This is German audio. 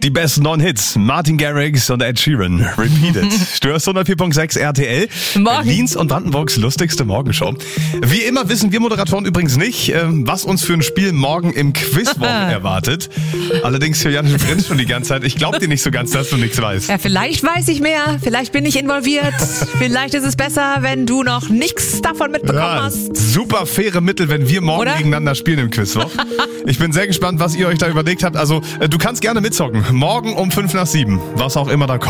Die besten 9 Hits. Martin Garrix und Ed Sheeran. Repeated. Du hörst 104.6 RTL. Morgen. Berlins und Brandenburgs lustigste Morgenshow. Wie immer wissen wir Moderatoren übrigens nicht, was uns für ein Spiel morgen im Quizwoch erwartet. Allerdings Juliane grinst schon die ganze Zeit. Ich glaube dir nicht so ganz, dass du nichts weißt. Ja, vielleicht weiß ich mehr, vielleicht bin ich involviert, vielleicht ist es besser, wenn du noch nichts davon mitbekommen hast. Super faire Mittel, wenn wir morgen Oder? gegeneinander spielen im Quizwoch. Ich bin sehr gespannt, was ihr euch da überlegt habt. Also, du kannst gerne mitzocken. Morgen um 6:55, was auch immer da kommt.